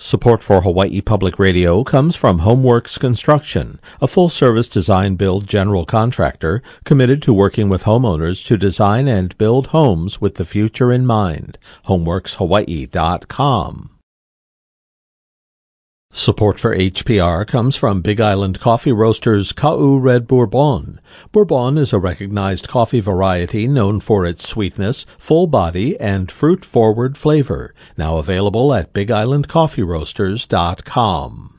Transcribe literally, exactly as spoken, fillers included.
Support for Hawaii Public Radio comes from Homeworks Construction, a full-service design-build general contractor committed to working with homeowners to design and build homes with the future in mind. homeworks hawaii dot com. Support for H P R comes from Big Island Coffee Roasters Ka'u Red Bourbon. Bourbon is a recognized coffee variety known for its sweetness, full body, and fruit-forward flavor. Now available at big island coffee roasters dot com.